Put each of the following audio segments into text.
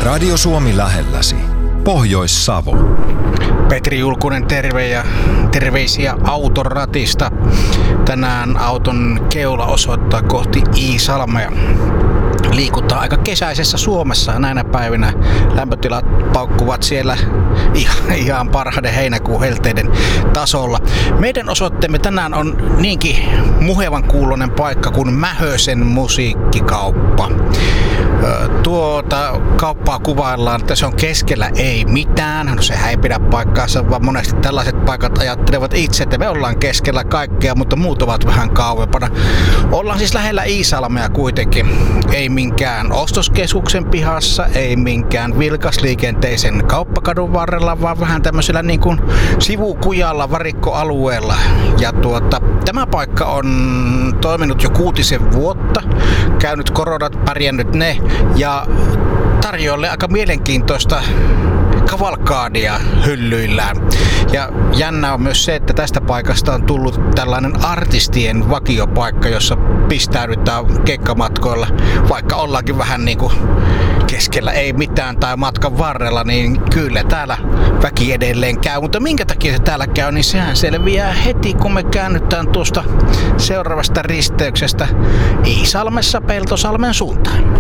Radio Suomi lähelläsi. Pohjois-Savo. Petri Julkunen terve ja terveisiä auton ratista. Tänään auton keula osoittaa kohti Iisalmea. Liikutaan aika kesäisessä Suomessa näinä päivinä. Lämpötilat paukkuvat siellä ihan parhaiden heinäkuun helteiden tasolla. Meidän osoitteemme tänään on niinkin muhevan kuuloinen paikka kuin Mähösen musiikkikauppa. Tuota kauppaa kuvaillaan, että se on keskellä ei mitään. No sehän ei pidä paikkaansa, vaan monesti tällaiset paikat ajattelevat itse, että me ollaan keskellä kaikkea, mutta muut ovat vähän kauempana. Ollaan siis lähellä Iisalmea kuitenkin. Ei minkään ostoskeskuksen pihassa, ei minkään vilkasliikenteisen kauppakadun varrella, vaan vähän tämmöisellä niin kuin sivukujalla varikkoalueella. Ja tämä paikka on toiminut jo 6 vuotta, käynyt koronat, pärjännyt ne ja tarjoilee aika mielenkiintoista kavalkaadia hyllyillään. Ja jännä on myös se, että tästä paikasta on tullut tällainen artistien vakiopaikka, jossa pistäydytään keikkamatkoilla, vaikka ollaankin vähän niin kuin keskellä ei mitään tai matkan varrella, niin kyllä täällä väki edelleen käy. Mutta minkä takia se täällä käy, niin sehän selviää heti, kun me käännytään tuosta seuraavasta risteyksestä Iisalmessa Peltosalmen suuntaan.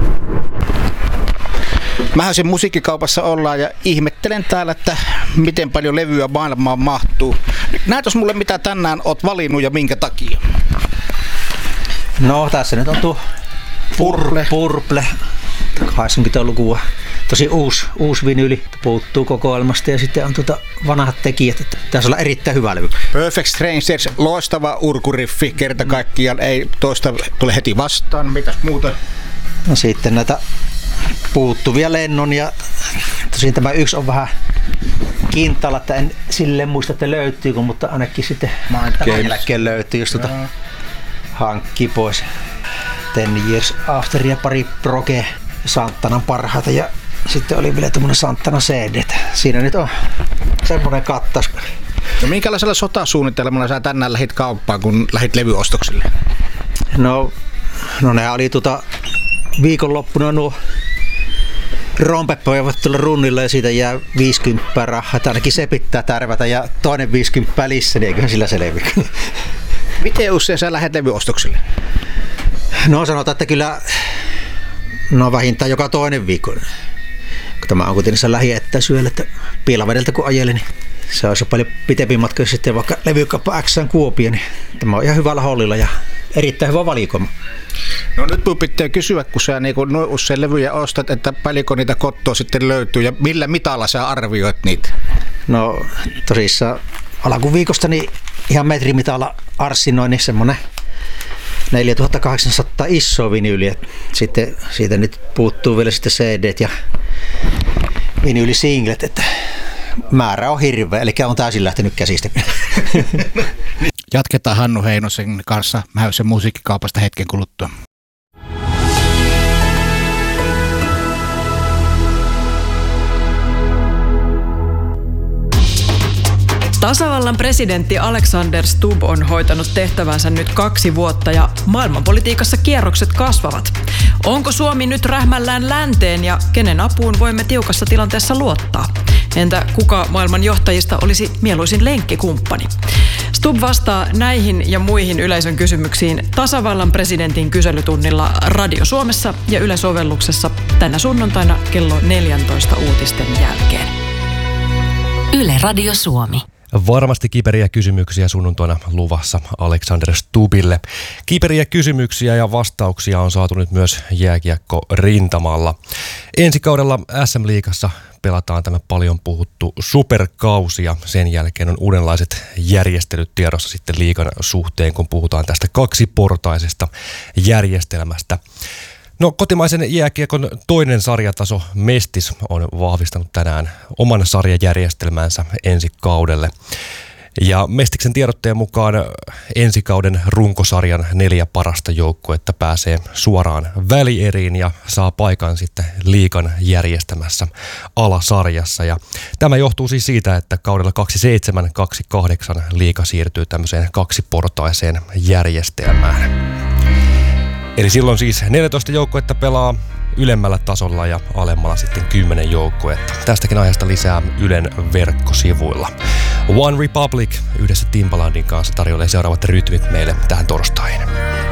Mähösen musiikkikaupassa ollaan ja ihmettelen täällä, että miten paljon levyä maailmaan mahtuu. Näytäs mulle, mitä tänään oot valinnut ja minkä takia. No tässä nyt on tuo Purple 80-lukua. Tosi uusi vinyyli, puuttuu kokoelmasta ja sitten on vanhat tekijät. Tässä on erittäin hyvä levy. Perfect Strangers, loistava urkuriffi, kerta kaikkiaan ei toista tule heti vastaan. Mitäs muuta? No sitten näitä puuttuvia Lennon ja tosin tämä yksi on vähän kintaalla, että en silleen muista, että löytyykö, mutta ainakin sitten jälkeen löytyy, jos hankkii pois. 10 Years After ja pari Proge Santanan parhaita ja sitten oli vielä tämmönen Santana CD. Siinä nyt on semmoinen kattaus. No minkälaisella sotasuunnitelmalla sä tänään lähit kauppaan, kun lähit levyostoksille? No ne oli viikonloppuna nuo rompepojat tuolla runnilla ja siitä jää 50 rahaa. Ainakin se pitää tärvätä ja toinen 50 lissä, niin eiköhän sillä selviä. Miten usein sä lähdet levyostoksille? No sanotaan, että kyllä vähintään joka toinen viikko. Kun tämä on kuitenkin lähiettäisyydellä, että Piilavedeltä kun ajelin, niin se olisi paljon pitempi matka, jos sitten vaikka levykauppa X:n Kuopio, niin tämä on ihan hyvällä hollilla ja erittäin hyvä valikoima. No nyt pitää kysyä, kun sä niin usein levyjä ostat, että paljonko niitä kottoa sitten löytyy ja millä mitalla sä arvioit niitä? No tosissaan alkuviikosta niin ihan metrimitalla arssinoin niin semmoinen 4800 isoa vinyyliä. Sitten siitä nyt puuttuu vielä sitten CDt ja vinyylisinglet, että määrä on hirveä, eli on täysin lähtenyt käsistä. Jatketaan Hannu Heinosen kanssa Mähösen musiikkikaupasta hetken kuluttua. Tasavallan presidentti Alexander Stubb on hoitanut tehtävänsä nyt 2 vuotta ja maailmanpolitiikassa kierrokset kasvavat. Onko Suomi nyt rähmällään länteen ja kenen apuun voimme tiukassa tilanteessa luottaa? Entä kuka maailman johtajista olisi mieluisin lenkkikumppani? Stubb vastaa näihin ja muihin yleisön kysymyksiin tasavallan presidentin kyselytunnilla Radio Suomessa ja Yle-sovelluksessa tänä sunnuntaina kello 14 uutisten jälkeen. Yle Radio Suomi. Varmasti kiperiä kysymyksiä sunnuntaina luvassa Alexander Stubbille. Kiperiä kysymyksiä ja vastauksia on saatu nyt myös jääkiekko-rintamalla. Ensi kaudella SM-liigassa pelataan tämä paljon puhuttu superkausi ja sen jälkeen on uudenlaiset järjestelyt tiedossa sitten liigan suhteen, kun puhutaan tästä 2-portaisesta järjestelmästä. No, kotimaisen jääkiekon toinen sarjataso Mestis on vahvistanut tänään oman sarjajärjestelmänsä ensi kaudelle. Ja Mestiksen tiedotteen mukaan ensi kauden runkosarjan 4 parasta joukkuetta pääsee suoraan välieriin ja saa paikan sitten liigan järjestämässä alasarjassa. Ja tämä johtuu siis siitä, että kaudella 27-28 liiga siirtyy tämmöiseen 2-portaiseen järjestelmään. Eli silloin siis 14 joukkuetta pelaa ylemmällä tasolla ja alemmalla sitten 10 joukkuetta. Tästäkin aiheesta lisää Ylen verkkosivuilla. One Republic yhdessä Timbalandin kanssa tarjoilee seuraavat rytmit meille tähän torstaihin.